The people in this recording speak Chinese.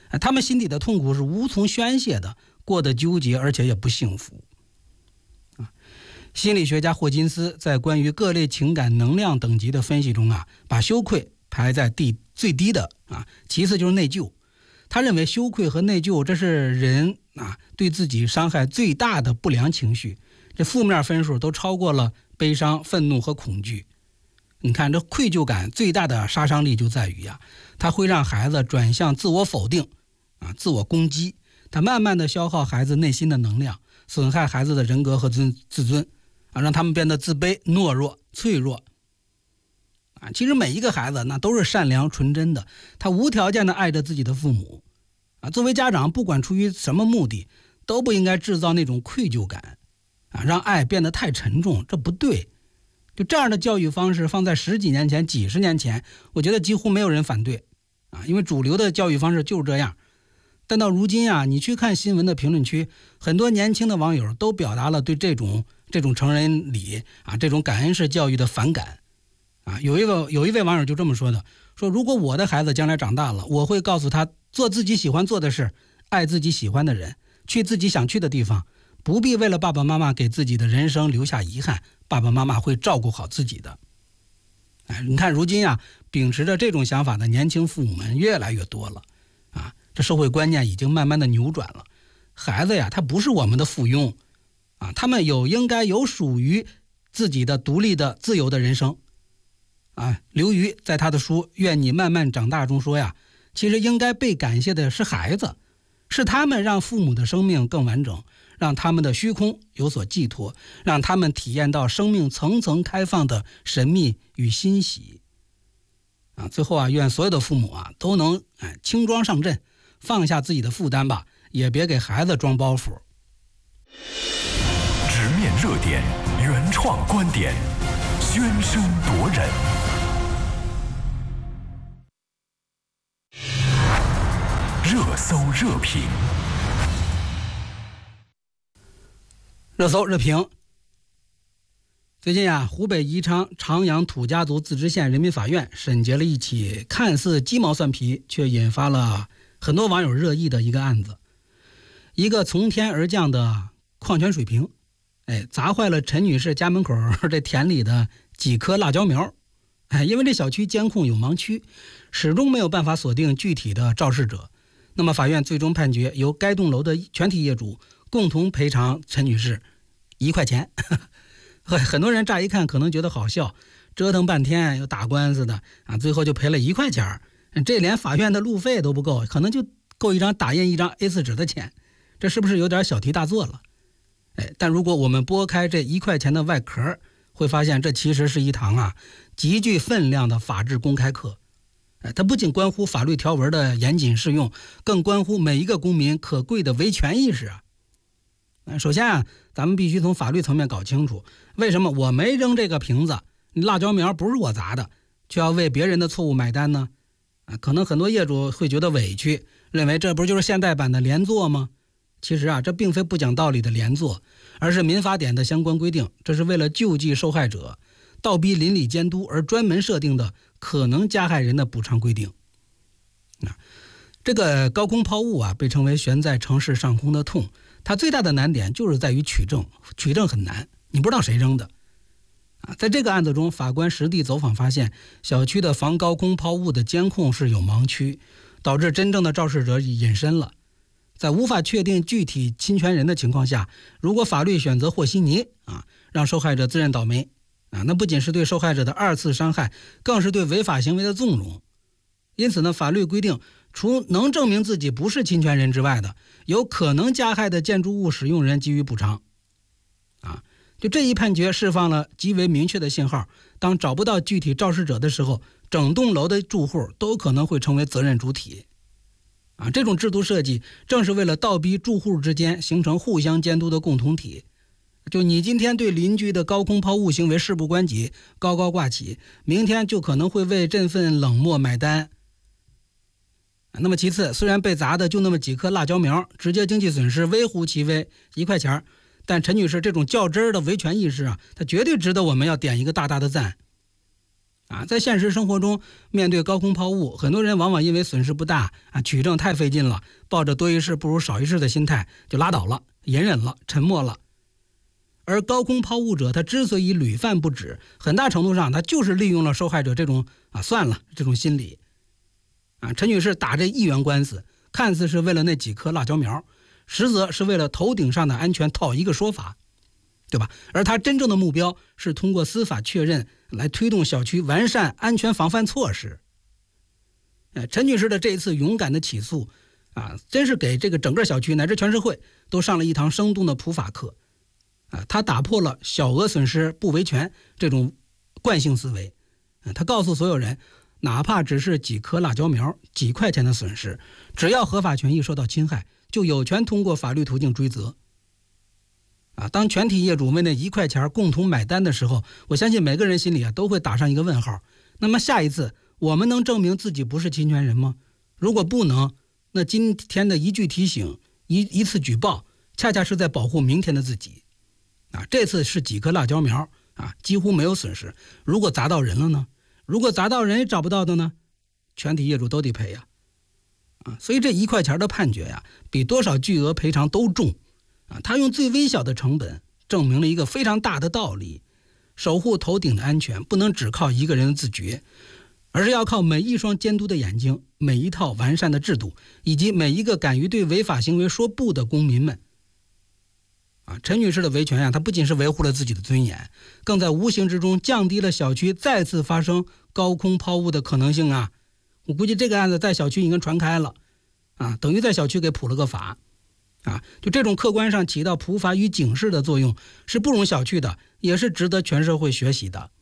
他们心底的痛苦是无从宣泄的，过得纠结，而且也不幸福。心理学家霍金斯在关于各类情感能量等级的分析中把羞愧排在最低的其次就是内疚。他认为羞愧和内疚这是人对自己伤害最大的不良情绪，这负面分数都超过了悲伤、愤怒和恐惧。你看，这愧疚感最大的杀伤力就在于它会让孩子转向自我否定自我攻击，它慢慢的消耗孩子内心的能量，损害孩子的人格和自尊让他们变得自卑、懦弱、脆弱其实每一个孩子那都是善良纯真的，他无条件的爱着自己的父母作为家长，不管出于什么目的，都不应该制造那种愧疚感让爱变得太沉重，这不对。就这样的教育方式放在10几年前、几十年前，我觉得几乎没有人反对因为主流的教育方式就是这样。但到如今你去看新闻的评论区，很多年轻的网友都表达了对这种成人礼这种感恩式教育的反感有一位网友就这么说的，说如果我的孩子将来长大了，我会告诉他做自己喜欢做的事，爱自己喜欢的人，去自己想去的地方，不必为了爸爸妈妈给自己的人生留下遗憾，爸爸妈妈会照顾好自己的。你看如今秉持着这种想法的年轻父母们越来越多了这社会观念已经慢慢的扭转了。孩子他不是我们的附庸他们应该有属于自己的独立的自由的人生刘瑜在他的书《愿你慢慢长大》中说其实应该被感谢的是孩子，是他们让父母的生命更完整，让他们的虚空有所寄托，让他们体验到生命层层开放的神秘与欣喜最后愿所有的父母都能轻装上阵，放下自己的负担吧，也别给孩子装包袱。 直面热点，原创观点，喧声夺人。热搜热评， 热搜热评。最近湖北宜昌长阳土家族自治县人民法院审结了一起看似鸡毛蒜皮却引发了很多网友热议的一个案子。一个从天而降的矿泉水瓶砸坏了陈女士家门口这田里的几棵辣椒苗因为这小区监控有盲区，始终没有办法锁定具体的肇事者。那么法院最终判决由该栋楼的全体业主共同赔偿陈女士1块钱。很多人乍一看可能觉得好笑，折腾半天又打官司的最后就赔了1块钱，这连法院的路费都不够，可能就够打印一张 A4 纸的钱，这是不是有点小题大做了？但如果我们拨开这1块钱的外壳，会发现这其实是一堂极具分量的法治公开课。它不仅关乎法律条文的严谨适用，更关乎每一个公民可贵的维权意识首先咱们必须从法律层面搞清楚，为什么我没扔这个瓶子，辣椒苗不是我砸的，却要为别人的错误买单呢？可能很多业主会觉得委屈，认为这不就是现代版的连坐吗？其实这并非不讲道理的连坐，而是民法典的相关规定，这是为了救济受害者，倒逼邻里监督而专门设定的可能加害人的补偿规定。这个高空抛物被称为悬在城市上空的痛，它最大的难点就是在于取证很难，你不知道谁扔的在这个案子中，法官实地走访发现，小区的防高空抛物的监控是有盲区，导致真正的肇事者隐身了。在无法确定具体侵权人的情况下，如果法律选择和稀泥让受害者自认倒霉那不仅是对受害者的2次伤害，更是对违法行为的纵容。因此呢，法律规定，除能证明自己不是侵权人之外的有可能加害的建筑物使用人给予补偿就这一判决释放了极为明确的信号，当找不到具体肇事者的时候，整栋楼的住户都可能会成为责任主体这种制度设计正是为了倒逼住户之间形成互相监督的共同体。就你今天对邻居的高空抛物行为事不关己，高高挂起，明天就可能会为这份冷漠买单。那么其次，虽然被砸的就那么几颗辣椒苗，直接经济损失微乎其微，1块钱，但陈女士这种较真儿的维权意识它绝对值得我们要点一个大大的赞。 在现实生活中，面对高空抛物，很多人往往因为损失不大取证太费劲了，抱着多一事不如少一事的心态就拉倒了，隐忍了，沉默了。而高空抛物者他之所以屡犯不止，很大程度上他就是利用了受害者这种算了这种心理。陈女士打这1元官司，看似是为了那几棵辣椒苗，实则是为了头顶上的安全讨一个说法，对吧？而他真正的目标是通过司法确认来推动小区完善安全防范措施。陈女士的这一次勇敢的起诉真是给这个整个小区乃至全社会都上了一堂生动的普法课。他打破了小额损失不维权这种惯性思维。他告诉所有人，哪怕只是几棵辣椒苗、几块钱的损失，只要合法权益受到侵害，就有权通过法律途径追责。当全体业主为那1块钱共同买单的时候，我相信每个人心里都会打上一个问号。那么下一次我们能证明自己不是侵权人吗？如果不能，那今天的一句提醒、一次举报，恰恰是在保护明天的自己。这次是几棵辣椒苗几乎没有损失。如果砸到人了呢？如果砸到人也找不到的呢？全体业主都得赔呀。所以这1块钱的判决比多少巨额赔偿都重。他用最微小的成本证明了一个非常大的道理：守护头顶的安全不能只靠一个人的自觉，而是要靠每一双监督的眼睛，每一套完善的制度，以及每一个敢于对违法行为说不的公民们。陈女士的维权她不仅是维护了自己的尊严，更在无形之中降低了小区再次发生高空抛物的可能性我估计这个案子在小区已经传开了等于在小区给普了个法就这种客观上起到普法与警示的作用，是不容小觑的，也是值得全社会学习的。